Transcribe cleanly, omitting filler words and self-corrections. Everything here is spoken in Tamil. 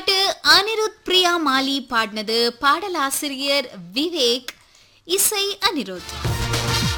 பாட்டு அனிருத் பிரியா மாலி பாடினது. பாடலாசிரியர் விவேக், இசை அனிருத்.